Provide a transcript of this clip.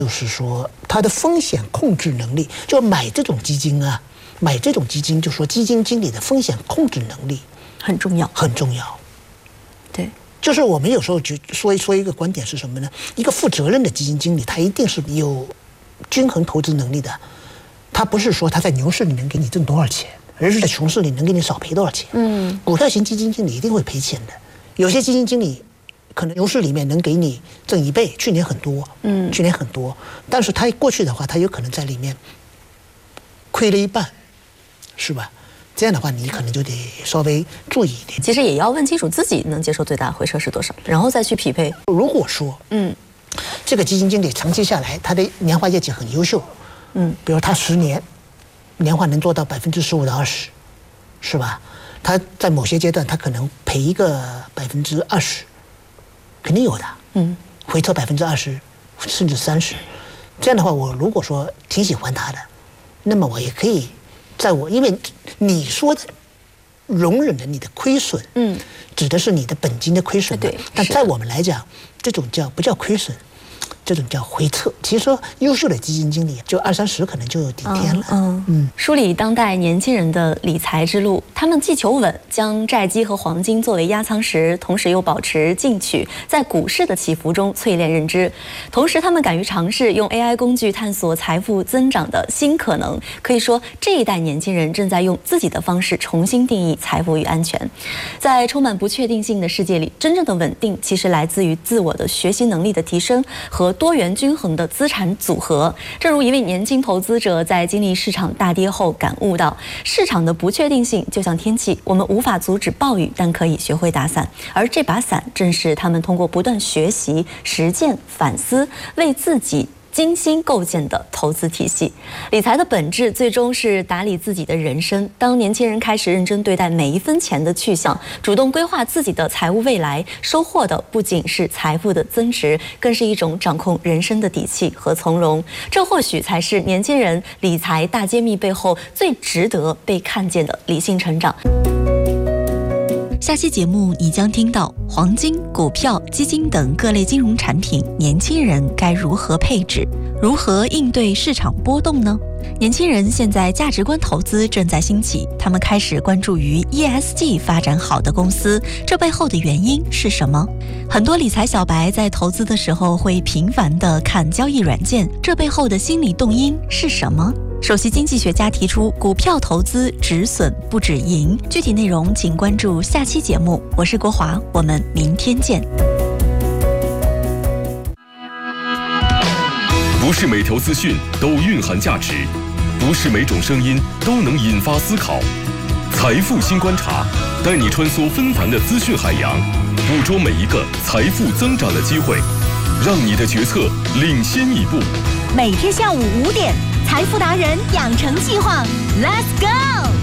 就是说它的风险控制能力，就买这种基金啊，买这种基金，就说基金经理的风险控制能力很重要， 很重要。 对， 就是我们有时候就说一个观点是什么呢？一个负责任的基金经理，他一定是有均衡投资能力的。他不是说他在牛市里能给你挣多少钱，而是在熊市里能给你少赔多少钱。股票型基金经理一定会赔钱的。有些基金经理可能牛市里面能给你挣1倍，去年很多，去年很多，但是他过去的话，他有可能在里面亏了一半，是吧？这样的话，你可能就得稍微注意一点。 其实也要问清楚自己能接受最大回撤是多少，然后再去匹配。 如果说，这个基金经理长期下来，他的年化业绩很优秀，比如他10年年化能做到15%到20%，是吧？他在某些阶段，他可能赔一个20%，肯定有的，回撤20%甚至30%。这样的话，我如果说挺喜欢他的，那么我也可以因为你说的容忍了你的亏损，指的是你的本金的亏损， 对。 但在我们来讲，这种不叫亏损，这种叫回撤。其实说优秀的基金经理就20-30可能就有顶天了。 梳理当代年轻人的理财之路，他们既求稳，将债基和黄金作为压舱石，同时又保持进取，在股市的起伏中淬炼认知。同时，他们敢于尝试用 AI 工具探索财富增长的新可能。可以说，这一代年轻人正在用自己的方式重新定义财富与安全。在充满不确定性的世界里，真正的稳定其实来自于自我的学习能力的提升和多元均衡的资产组合。正如一位年轻投资者在经历市场大跌后感悟到，市场的不确定性就像天气，我们无法阻止暴雨，但可以学会打伞。而这把伞正是他们通过不断学习、实践、反思，为自己精心构建的投资体系。理财的本质最终是打理自己的人生。当年轻人开始认真对待每一分钱的去向，主动规划自己的财务未来，收获的不仅是财富的增值，更是一种掌控人生的底气和从容。这或许才是年轻人理财大揭秘背后最值得被看见的理性成长。 下期节目你将听到黄金、股票、基金等各类金融产品，年轻人该如何配置，如何应对市场波动呢？年轻人现在价值观投资正在兴起，他们开始关注于 ESG 发展好的公司，这背后的原因是什么？很多理财小白在投资的时候会频繁地看交易软件，这背后的心理动因是什么？首席经济学家提出，股票投资止损不止盈。具体内容请关注下期节目。我是国华，我们明天见。 不是每条资讯都蕴含价值，不是每种声音都能引发思考。财富新观察，带你穿梭纷繁的资讯海洋，捕捉每一个财富增长的机会，让你的决策领先一步。 每天下午5点，财富达人养成计划 ，Let's go！